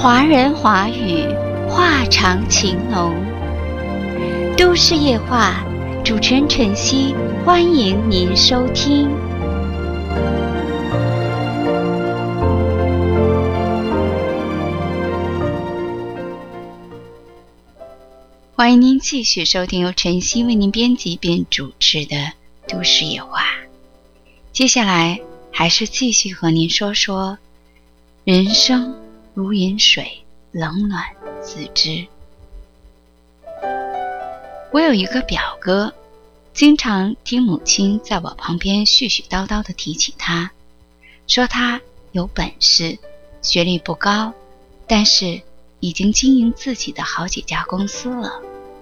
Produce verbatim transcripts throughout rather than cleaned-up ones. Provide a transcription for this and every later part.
华人华语，话长情浓。都市夜话，主持人晨曦，欢迎您收听。欢迎您继续收听由晨曦为您编辑并主持的都市夜话。接下来还是继续和您说说人生如饮水，冷暖自知。我有一个表哥，经常听母亲在我旁边絮絮叨叨地提起他，说他有本事，学历不高，但是已经经营自己的好几家公司了。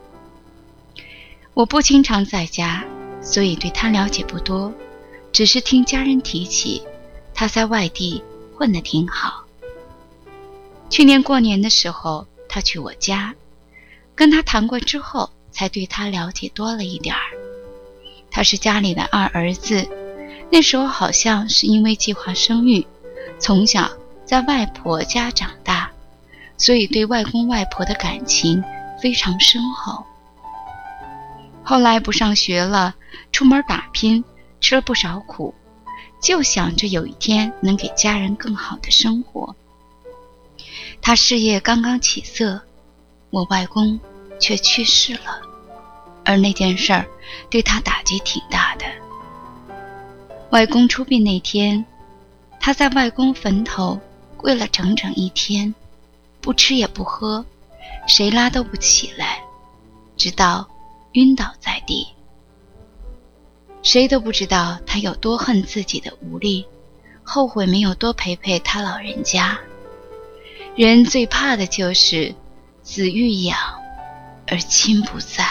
我不经常在家，所以对他了解不多，只是听家人提起他在外地混得挺好。去年过年的时候，他去我家，跟他谈过之后，才对他了解多了一点儿。他是家里的二儿子，那时候好像是因为计划生育，从小在外婆家长大，所以对外公外婆的感情非常深厚。后来不上学了，出门打拼，吃了不少苦，就想着有一天能给家人更好的生活。他事业刚刚起色，我外公却去世了，而那件事儿对他打击挺大的。外公出殡那天，他在外公坟头跪了整整一天，不吃也不喝，谁拉都不起来，直到晕倒在地。谁都不知道他有多恨自己的无力，后悔没有多陪陪他老人家。人最怕的就是子欲养而亲不在。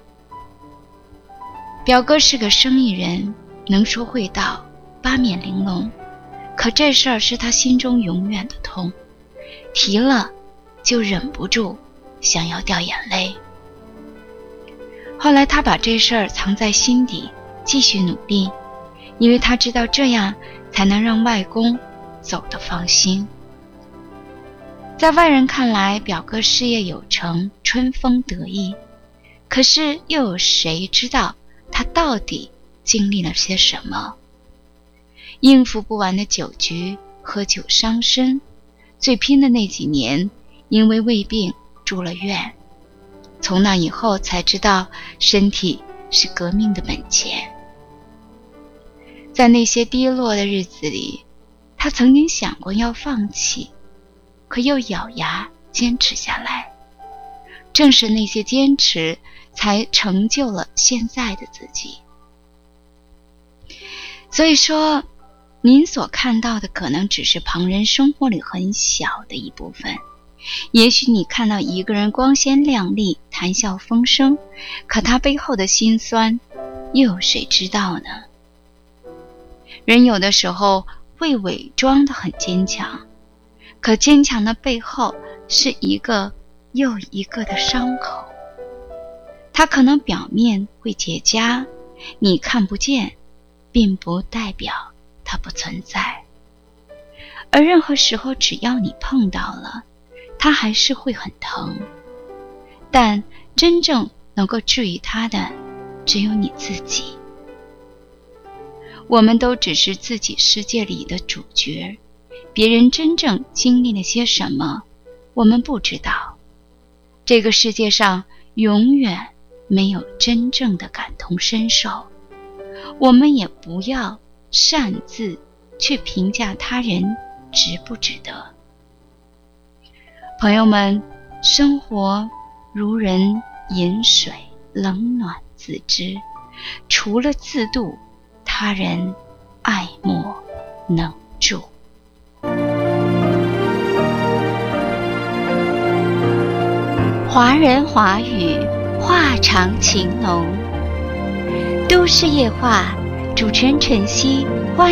表哥是个生意人，能说会道，八面玲珑，可这事儿是他心中永远的痛，提了就忍不住想要掉眼泪。后来他把这事儿藏在心底，继续努力，因为他知道这样才能让外公走得放心。在外人看来，表哥事业有成，春风得意，可是又有谁知道他到底经历了些什么？应付不完的酒局，喝酒伤身，最拼的那几年因为胃病住了院，从那以后才知道身体是革命的本钱。在那些低落的日子里，他曾经想过要放弃，可又咬牙坚持下来。正是那些坚持，才成就了现在的自己。所以说，您所看到的可能只是旁人生活里很小的一部分。也许你看到一个人光鲜亮丽，谈笑风生，可他背后的辛酸，又有谁知道呢？人有的时候会伪装得很坚强，可坚强的背后是一个又一个的伤口。它可能表面会结痂，你看不见，并不代表它不存在。而任何时候只要你碰到了，它还是会很疼。但真正能够治愈它的，只有你自己。我们都只是自己世界里的主角，别人真正经历了些什么，我们不知道。这个世界上永远没有真正的感同身受，我们也不要擅自去评价他人值不值得。朋友们，生活如人饮水，冷暖自知，除了自度，他人爱莫能助。华人华语，话长情浓。都市夜话，主持人晨曦，欢迎